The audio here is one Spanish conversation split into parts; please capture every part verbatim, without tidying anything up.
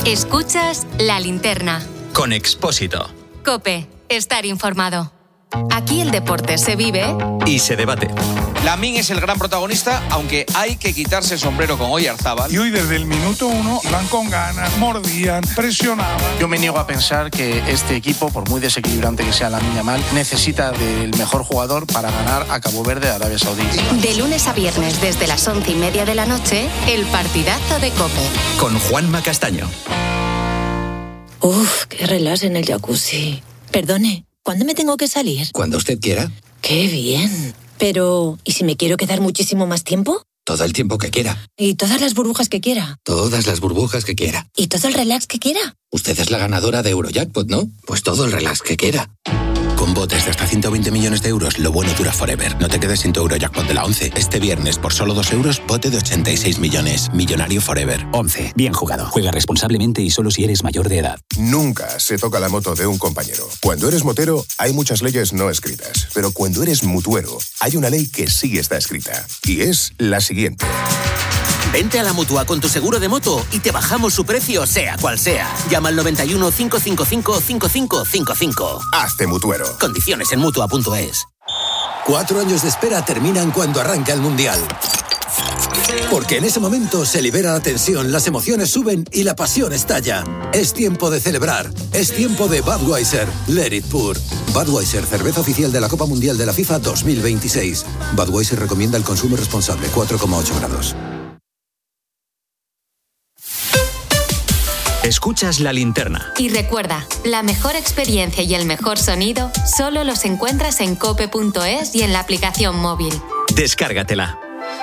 Escuchas La Linterna. Con Expósito. COPE. Estar informado. Aquí el deporte se vive y se debate. Lamine es el gran protagonista, aunque hay que quitarse el sombrero con Oyarzábal. Y hoy desde el minuto uno iban con ganas, mordían, presionaban. Yo me niego a pensar que este equipo, por muy desequilibrante que sea Lamine Yamal, necesita del mejor jugador para ganar a Cabo Verde, Arabia Saudí. De lunes a viernes desde las once y media de la noche, el partidazo de COPE. Con Juanma Castaño. Uf, qué relax en el jacuzzi. Perdone, ¿cuándo me tengo que salir? Cuando usted quiera. ¡Qué bien! Pero, ¿y si me quiero quedar muchísimo más tiempo? Todo el tiempo que quiera. ¿Y todas las burbujas que quiera? Todas las burbujas que quiera. ¿Y todo el relax que quiera? Usted es la ganadora de Eurojackpot, ¿no? Pues todo el relax que quiera. Con botes de hasta ciento veinte millones de euros, lo bueno dura forever. No te quedes sin tu Eurojackpot de la once. Este viernes, por solo dos euros, bote de ochenta y seis millones. Millonario forever. once. Bien jugado. Juega responsablemente y solo si eres mayor de edad. Nunca se toca la moto de un compañero. Cuando eres motero, hay muchas leyes no escritas. Pero cuando eres mutuero, hay una ley que sí está escrita. Y es la siguiente. Vente a la Mutua con tu seguro de moto y te bajamos su precio, sea cual sea. Llama al noventa y uno, cinco cinco cinco, cinco cinco cinco cinco. Hazte mutuero. Condiciones en mutua punto es. Cuatro años de espera terminan cuando arranca el Mundial. Porque en ese momento se libera la tensión, las emociones suben y la pasión estalla. Es tiempo de celebrar. Es tiempo de Budweiser. Let it pour. Budweiser, cerveza oficial de la Copa Mundial de la FIFA dos mil veintiséis. Budweiser recomienda el consumo responsable, cuatro coma ocho grados. Escuchas La Linterna. Y recuerda, la mejor experiencia y el mejor sonido solo los encuentras en cope punto es y en la aplicación móvil. Descárgatela.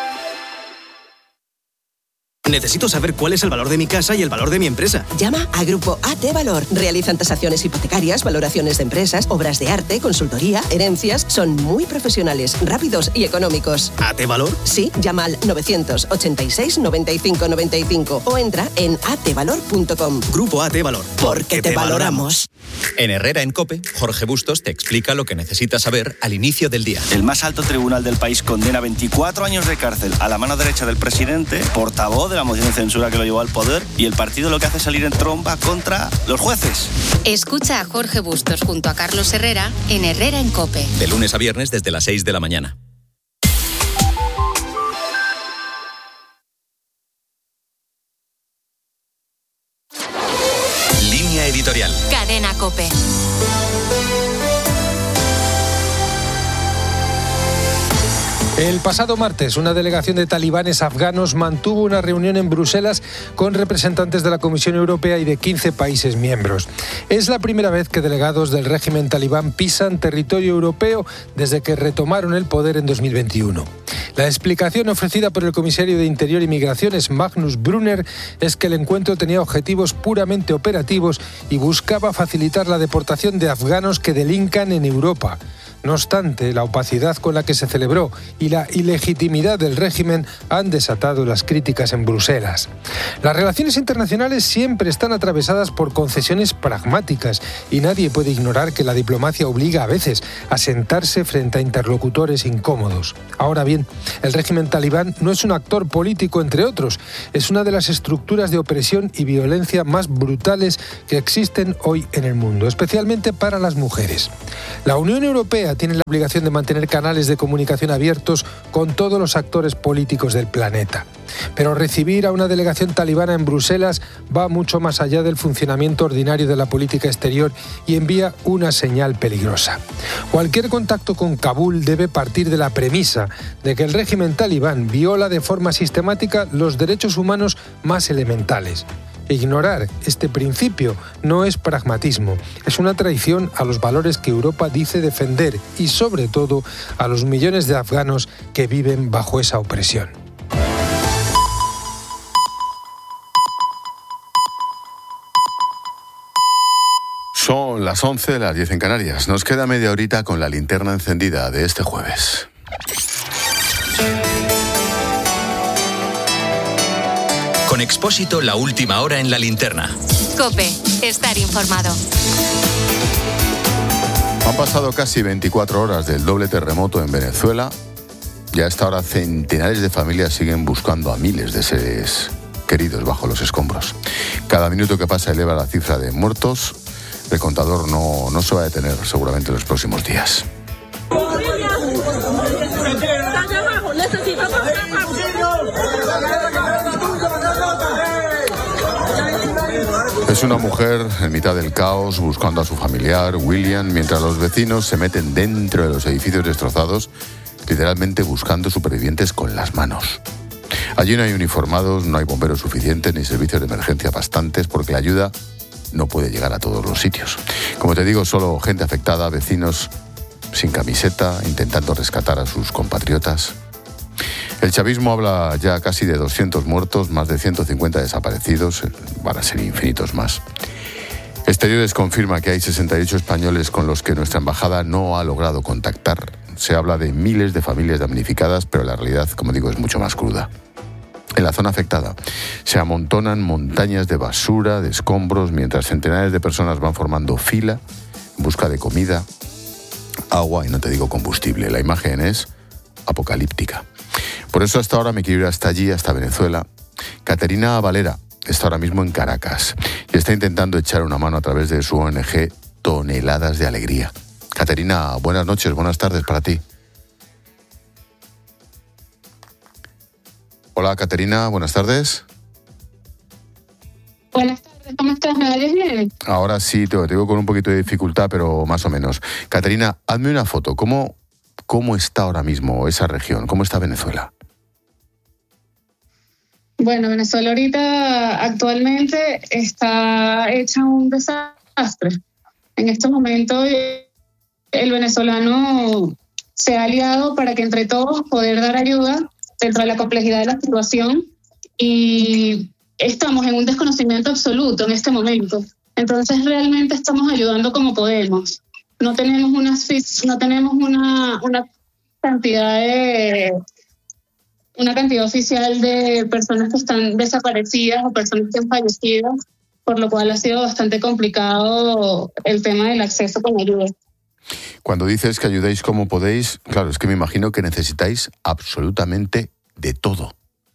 Necesito saber cuál es el valor de mi casa y el valor de mi empresa. Llama a Grupo A T Valor. Realizan tasaciones hipotecarias, valoraciones de empresas, obras de arte, consultoría, herencias. Son muy profesionales, rápidos y económicos. ¿A T Valor? Sí, llama al novecientos ochenta y seis, noventa y cinco noventa y cinco o entra en a t valor punto com. Grupo A T Valor. Porque te, te valoramos. En Herrera en COPE, Jorge Bustos te explica lo que necesitas saber al inicio del día. El más alto tribunal del país condena veinticuatro años de cárcel a la mano derecha del presidente, portavoz de la moción de censura que lo llevó al poder, y el partido lo que hace es salir en tromba contra los jueces. Escucha a Jorge Bustos junto a Carlos Herrera en Herrera en COPE. De lunes a viernes desde las seis de la mañana. Línea editorial. Cadena COPE. El pasado martes, una delegación de talibanes afganos mantuvo una reunión en Bruselas con representantes de la Comisión Europea y de quince países miembros. Es la primera vez que delegados del régimen talibán pisan territorio europeo desde que retomaron el poder en dos mil veintiuno. La explicación ofrecida por el comisario de Interior y Migraciones, Magnus Brunner, es que el encuentro tenía objetivos puramente operativos y buscaba facilitar la deportación de afganos que delincan en Europa. No obstante, la opacidad con la que se celebró y la ilegitimidad del régimen han desatado las críticas en Bruselas. Las relaciones internacionales siempre están atravesadas por concesiones pragmáticas y nadie puede ignorar que la diplomacia obliga a veces a sentarse frente a interlocutores incómodos. Ahora bien, el régimen talibán no es un actor político, entre otros, es una de las estructuras de opresión y violencia más brutales que existen hoy en el mundo, especialmente para las mujeres. La Unión Europea tiene la obligación de mantener canales de comunicación abiertos con todos los actores políticos del planeta. Pero recibir a una delegación talibana en Bruselas va mucho más allá del funcionamiento ordinario de la política exterior y envía una señal peligrosa. Cualquier contacto con Kabul debe partir de la premisa de que el régimen talibán viola de forma sistemática los derechos humanos más elementales. Ignorar este principio no es pragmatismo, es una traición a los valores que Europa dice defender y, sobre todo, a los millones de afganos que viven bajo esa opresión. Son las once, las diez en Canarias. Nos queda media horita con la linterna encendida de este jueves. Con Expósito, la última hora en la linterna. COPE. Estar informado. Han pasado casi veinticuatro horas del doble terremoto en Venezuela. Ya a esta hora centenares de familias siguen buscando a miles de seres queridos bajo los escombros. Cada minuto que pasa eleva la cifra de muertos. El contador no, no se va a detener seguramente en los próximos días. Es una mujer en mitad del caos buscando a su familiar, William, mientras los vecinos se meten dentro de los edificios destrozados, literalmente buscando supervivientes con las manos. Allí no hay uniformados, no hay bomberos suficientes ni servicios de emergencia bastantes porque la ayuda no puede llegar a todos los sitios. Como te digo, solo gente afectada, vecinos sin camiseta, intentando rescatar a sus compatriotas. El chavismo habla ya casi de doscientos muertos, más de ciento cincuenta desaparecidos, van a ser infinitos más. Exteriores confirma que hay sesenta y ocho españoles con los que nuestra embajada no ha logrado contactar. Se habla de miles de familias damnificadas, pero la realidad, como digo, es mucho más cruda. En la zona afectada se amontonan montañas de basura, de escombros, mientras centenares de personas van formando fila en busca de comida, agua y no te digo combustible. La imagen es apocalíptica. Por eso hasta ahora me quiero ir hasta allí, hasta Venezuela. Caterina Valera está ahora mismo en Caracas y está intentando echar una mano a través de su O N Ge Toneladas de Alegría. Caterina, buenas noches, buenas tardes para ti. Hola, Caterina, buenas tardes. Buenas tardes, ¿cómo estás? ¿Me oyes bien? Ahora sí, te digo con un poquito de dificultad, pero más o menos. Caterina, hazme una foto. ¿Cómo, cómo está ahora mismo esa región? ¿Cómo está Venezuela? Bueno, Venezuela ahorita actualmente está hecha un desastre. En estos momentos el venezolano se ha aliado para que entre todos poder dar ayuda dentro de la complejidad de la situación y estamos en un desconocimiento absoluto en este momento. Entonces realmente estamos ayudando como podemos. No tenemos una, no tenemos una, una cantidad de una cantidad oficial de personas que están desaparecidas o personas que han fallecido, por lo cual ha sido bastante complicado el tema del acceso con ayuda. Cuando dices que ayudáis como podéis, claro, es que me imagino que necesitáis absolutamente de todo.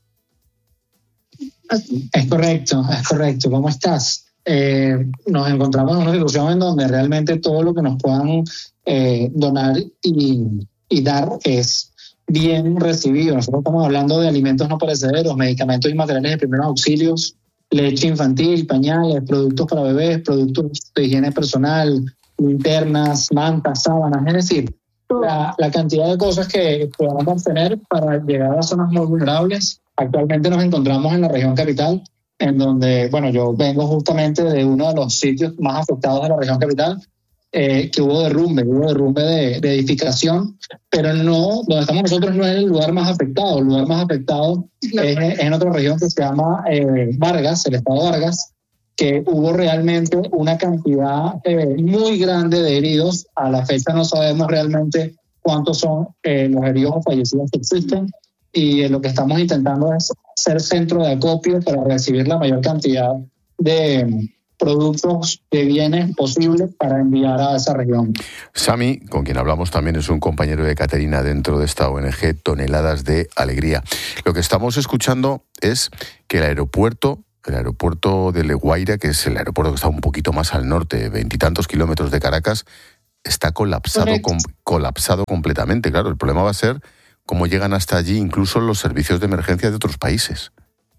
Es correcto, es correcto. ¿Cómo estás? Eh, nos encontramos en una situación en donde realmente todo lo que nos puedan eh, donar y, y dar es bien recibido. Nosotros estamos hablando de alimentos no perecederos, medicamentos y materiales de primeros auxilios, leche infantil, pañales, productos para bebés, productos de higiene personal, linternas, mantas, sábanas, es decir, la, la cantidad de cosas que podamos tener para llegar a zonas muy vulnerables. Actualmente nos encontramos en la región capital, en donde, bueno, yo vengo justamente de uno de los sitios más afectados de la región capital, eh, que hubo derrumbe, hubo derrumbe de, de edificación, pero no, donde estamos nosotros no es el lugar más afectado, el lugar más afectado es, es en otra región que se llama eh, Vargas, el estado Vargas, que hubo realmente una cantidad eh, muy grande de heridos. A la fecha no sabemos realmente cuántos son eh, los heridos o fallecidos que existen, y eh, lo que estamos intentando es ser centro de acopio para recibir la mayor cantidad de productos, de bienes posibles para enviar a esa región. Sami, con quien hablamos también, es un compañero de Caterina dentro de esta O N Ge Toneladas de Alegría. Lo que estamos escuchando es que el aeropuerto El aeropuerto de La Guaira, que es el aeropuerto que está un poquito más al norte, veintitantos kilómetros de Caracas, está colapsado, com, colapsado completamente. Claro, el problema va a ser cómo llegan hasta allí incluso los servicios de emergencia de otros países.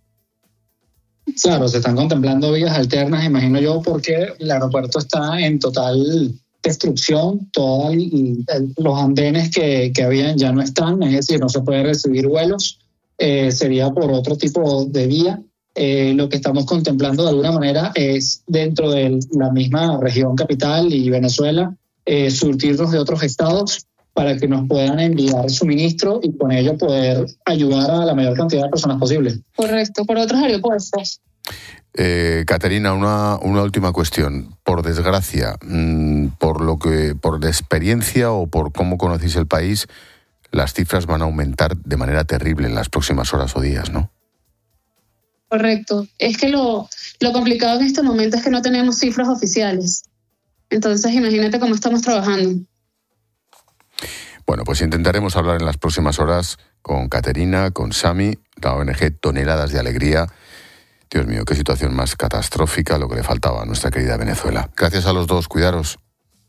Claro, se están contemplando vías alternas, imagino yo, porque el aeropuerto está en total destrucción. Todos los andenes que, que habían ya no están, es decir, no se puede recibir vuelos, eh, sería por otro tipo de vía. Eh, lo que estamos contemplando de alguna manera es dentro de la misma región capital y Venezuela, eh, surtirnos de otros estados para que nos puedan enviar suministro y con ello poder ayudar a la mayor cantidad de personas posible. Correcto, por otros aeropuertos. Eh, Caterina, una, una última cuestión. Por desgracia, mmm, por lo que, por la experiencia o por cómo conocéis el país, las cifras van a aumentar de manera terrible en las próximas horas o días, ¿no? Correcto. Es que lo, lo complicado en este momento es que no tenemos cifras oficiales. Entonces, imagínate cómo estamos trabajando. Bueno, pues intentaremos hablar en las próximas horas con Caterina, con Sami, la O N Ge Toneladas de Alegría, Dios mío, qué situación más catastrófica, lo que le faltaba a nuestra querida Venezuela. Gracias a los dos, cuidaros.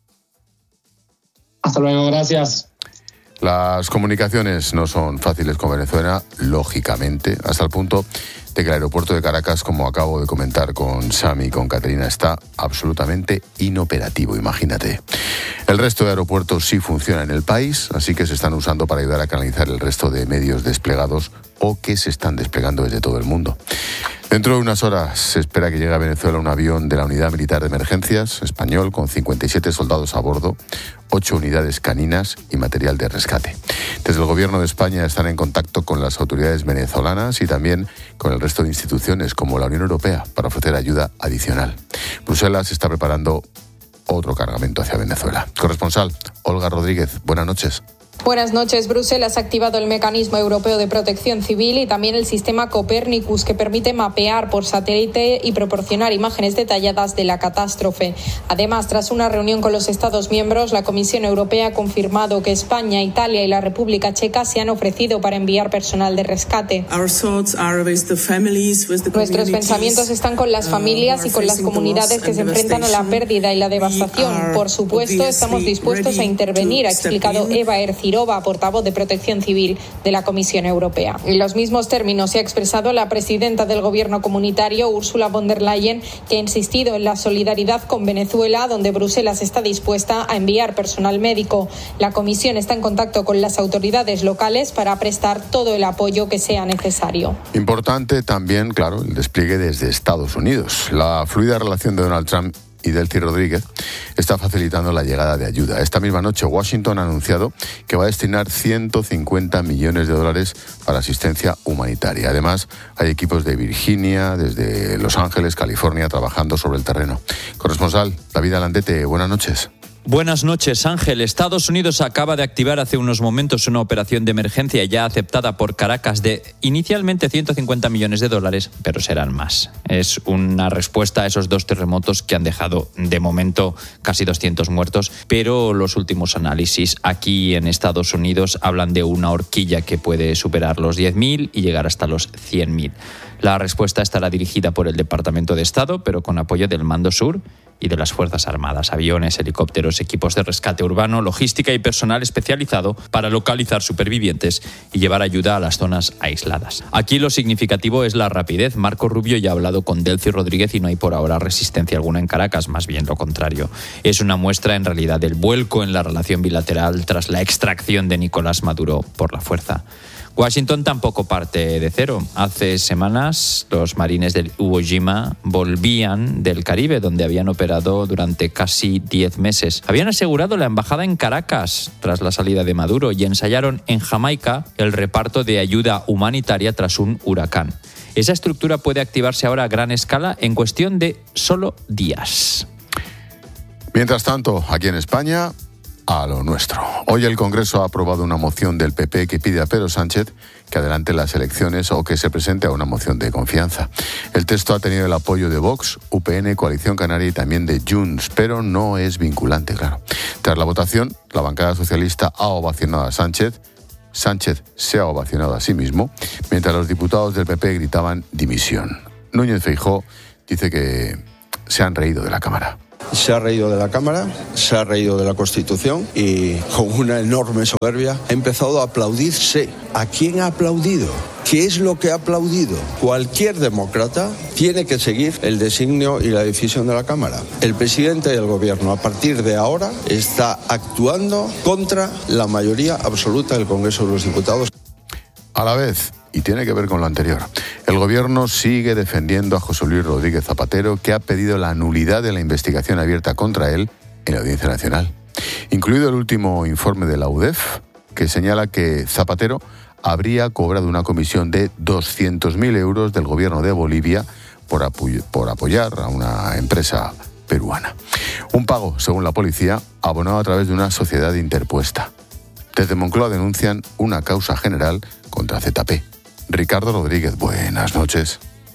Hasta luego, gracias. Las comunicaciones no son fáciles con Venezuela, lógicamente, hasta el punto de que el aeropuerto de Caracas, como acabo de comentar con Sami y con Caterina, está absolutamente inoperativo, imagínate. El resto de aeropuertos sí funcionan en el país, así que se están usando para ayudar a canalizar el resto de medios desplegados o que se están desplegando desde todo el mundo. Dentro de unas horas se espera que llegue a Venezuela un avión de la Unidad Militar de Emergencias español con cincuenta y siete soldados a bordo, ocho unidades caninas y material de rescate. Desde el Gobierno de España están en contacto con las autoridades venezolanas y también con el resto de instituciones como la Unión Europea para ofrecer ayuda adicional. Bruselas está preparando otro cargamento hacia Venezuela. Corresponsal Olga Rodríguez, buenas noches. Buenas noches. Bruselas ha activado el Mecanismo Europeo de Protección Civil y también el sistema Copernicus, que permite mapear por satélite y proporcionar imágenes detalladas de la catástrofe. Además, tras una reunión con los Estados miembros, la Comisión Europea ha confirmado que España, Italia y la República Checa se han ofrecido para enviar personal de rescate. Nuestros pensamientos están con las familias y con las comunidades que se enfrentan a la pérdida y la devastación. Por supuesto, estamos dispuestos a intervenir, ha explicado Eva Ercirova, portavoz de Protección Civil de la Comisión Europea. En los mismos términos se ha expresado la presidenta del Gobierno comunitario, Ursula von der Leyen, que ha insistido en la solidaridad con Venezuela, donde Bruselas está dispuesta a enviar personal médico. La Comisión está en contacto con las autoridades locales para prestar todo el apoyo que sea necesario. Importante también, claro, el despliegue desde Estados Unidos. La fluida relación de Donald Trump y Delcy Rodríguez está facilitando la llegada de ayuda. Esta misma noche Washington ha anunciado que va a destinar ciento cincuenta millones de dólares para asistencia humanitaria. Además, hay equipos de Virginia, desde Los Ángeles, California, trabajando sobre el terreno. Corresponsal David Alandete, buenas noches. Buenas noches, Ángel. Estados Unidos acaba de activar hace unos momentos una operación de emergencia ya aceptada por Caracas de inicialmente ciento cincuenta millones de dólares, pero serán más. Es una respuesta a esos dos terremotos que han dejado de momento casi doscientos muertos, pero los últimos análisis aquí en Estados Unidos hablan de una horquilla que puede superar los diez mil y llegar hasta los cien mil. La respuesta estará dirigida por el Departamento de Estado, pero con apoyo del Mando Sur y de las Fuerzas Armadas, aviones, helicópteros, equipos de rescate urbano, logística y personal especializado para localizar supervivientes y llevar ayuda a las zonas aisladas. Aquí lo significativo es la rapidez. Marco Rubio ya ha hablado con Delcy Rodríguez y no hay por ahora resistencia alguna en Caracas, más bien lo contrario. Es una muestra en realidad del vuelco en la relación bilateral tras la extracción de Nicolás Maduro por la fuerza. Washington tampoco parte de cero. Hace semanas los marines del Iwo Jima volvían del Caribe, donde habían operado durante casi diez meses. Habían asegurado la embajada en Caracas tras la salida de Maduro y ensayaron en Jamaica el reparto de ayuda humanitaria tras un huracán. Esa estructura puede activarse ahora a gran escala en cuestión de solo días. Mientras tanto, aquí en España, a lo nuestro. Hoy el Congreso ha aprobado una moción del P P que pide a Pedro Sánchez que adelante las elecciones o que se presente a una moción de confianza. El texto ha tenido el apoyo de Vox, U P N, Coalición Canaria y también de Junts, pero no es vinculante, claro. Tras la votación, la bancada socialista ha ovacionado a Sánchez, Sánchez se ha ovacionado a sí mismo, mientras los diputados del P P gritaban dimisión. Núñez Feijóo dice que se han reído de la Cámara. Se ha reído de la Cámara, se ha reído de la Constitución y con una enorme soberbia ha empezado a aplaudirse. ¿A quién ha aplaudido? ¿Qué es lo que ha aplaudido? Cualquier demócrata tiene que seguir el designio y la decisión de la Cámara. El presidente del Gobierno, a partir de ahora, está actuando contra la mayoría absoluta del Congreso de los Diputados. A la vez, y tiene que ver con lo anterior, el Gobierno sigue defendiendo a José Luis Rodríguez Zapatero, que ha pedido la nulidad de la investigación abierta contra él en la Audiencia Nacional. Incluido el último informe de la U D E F, que señala que Zapatero habría cobrado una comisión de doscientos mil euros del Gobierno de Bolivia por, apoy- por apoyar a una empresa peruana. Un pago, según la policía, abonado a través de una sociedad interpuesta. Desde Moncloa denuncian una causa general contra Z P. Ricardo Rodríguez, buenas noches.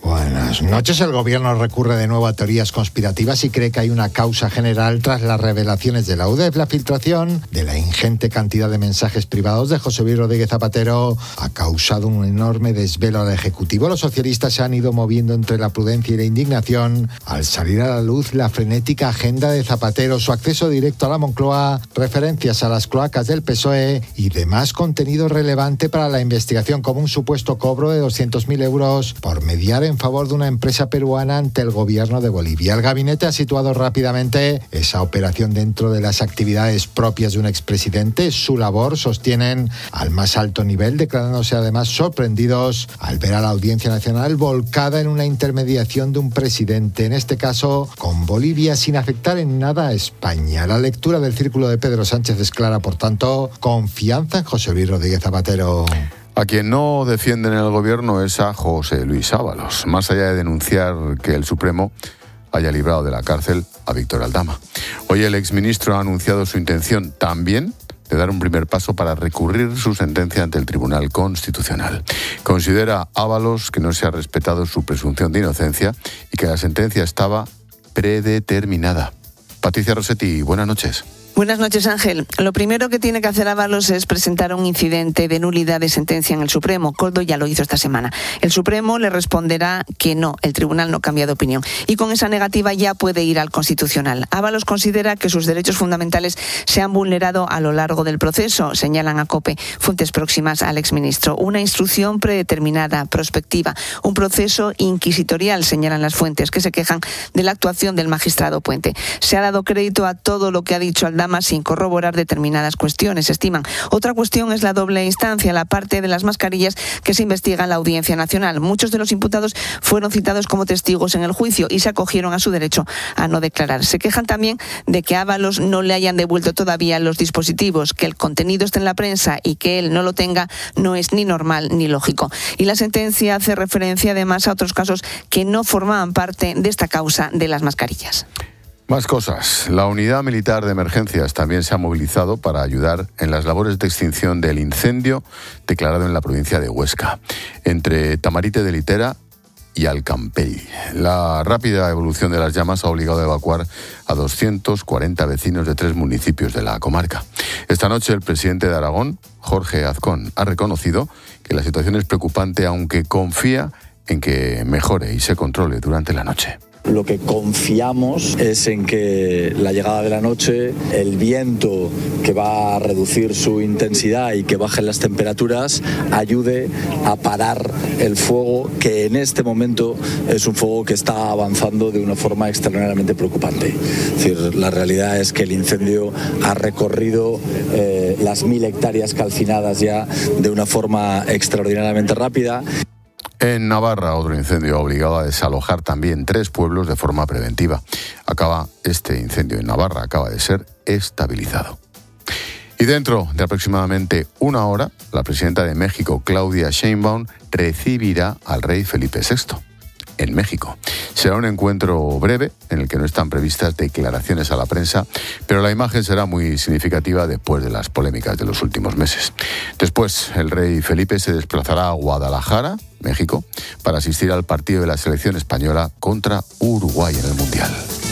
Buenas noches. El gobierno recurre de nuevo a teorías conspirativas y cree que hay una causa general tras las revelaciones de la U D E F. La filtración de la ingente cantidad de mensajes privados de José Luis Rodríguez Zapatero ha causado un enorme desvelo al Ejecutivo. Los socialistas se han ido moviendo entre la prudencia y la indignación al salir a la luz la frenética agenda de Zapatero, su acceso directo a la Moncloa, referencias a las cloacas del P S O E y demás contenido relevante para la investigación, como un supuesto cobro de doscientos mil euros por mediar en en favor de una empresa peruana ante el gobierno de Bolivia. El gabinete ha situado rápidamente esa operación dentro de las actividades propias de un expresidente. Su labor sostienen al más alto nivel, declarándose además sorprendidos al ver a la Audiencia Nacional volcada en una intermediación de un presidente, en este caso con Bolivia, sin afectar en nada a España. La lectura del círculo de Pedro Sánchez es clara, por tanto, confianza en José Luis Rodríguez Zapatero. A quien no defienden en el gobierno es a José Luis Ábalos, más allá de denunciar que el Supremo haya librado de la cárcel a Víctor Aldama. Hoy el exministro ha anunciado su intención también de dar un primer paso para recurrir su sentencia ante el Tribunal Constitucional. Considera Ábalos que no se ha respetado su presunción de inocencia y que la sentencia estaba predeterminada. Patricia Rossetti, buenas noches. Buenas noches, Ángel. Lo primero que tiene que hacer Ábalos es presentar un incidente de nulidad de sentencia en el Supremo. Coldo ya lo hizo esta semana. El Supremo le responderá que no, el tribunal no cambia de opinión. Y con esa negativa ya puede ir al Constitucional. Ábalos considera que sus derechos fundamentales se han vulnerado a lo largo del proceso, señalan a COPE fuentes próximas al exministro. Una instrucción predeterminada, prospectiva, un proceso inquisitorial, señalan las fuentes que se quejan de la actuación del magistrado Puente. Se ha dado crédito a todo lo que ha dicho Aldama sin corroborar determinadas cuestiones, estiman. Otra cuestión es la doble instancia, la parte de las mascarillas que se investiga en la Audiencia Nacional. Muchos de los imputados fueron citados como testigos en el juicio y se acogieron a su derecho a no declarar. Se quejan también de que a Ábalos no le hayan devuelto todavía los dispositivos, que el contenido esté en la prensa y que él no lo tenga no es ni normal ni lógico. Y la sentencia hace referencia además a otros casos que no formaban parte de esta causa de las mascarillas. Más cosas. La Unidad Militar de Emergencias también se ha movilizado para ayudar en las labores de extinción del incendio declarado en la provincia de Huesca, entre Tamarite de Litera y Alcampell. La rápida evolución de las llamas ha obligado a evacuar a doscientos cuarenta vecinos de tres municipios de la comarca. Esta noche el presidente de Aragón, Jorge Azcón, ha reconocido que la situación es preocupante, aunque confía en que mejore y se controle durante la noche. Lo que confiamos es en que la llegada de la noche, el viento que va a reducir su intensidad y que bajen las temperaturas, ayude a parar el fuego, que en este momento es un fuego que está avanzando de una forma extraordinariamente preocupante. Es decir, la realidad es que el incendio ha recorrido eh, las mil hectáreas calcinadas ya de una forma extraordinariamente rápida. En Navarra, otro incendio ha obligado a desalojar también tres pueblos de forma preventiva. Acaba este incendio en Navarra, acaba de ser estabilizado. Y dentro de aproximadamente una hora, la presidenta de México, Claudia Sheinbaum, recibirá al rey Felipe sexto en México. Será un encuentro breve en el que no están previstas declaraciones a la prensa, pero la imagen será muy significativa después de las polémicas de los últimos meses. Después, el rey Felipe se desplazará a Guadalajara, México, para asistir al partido de la selección española contra Uruguay en el Mundial.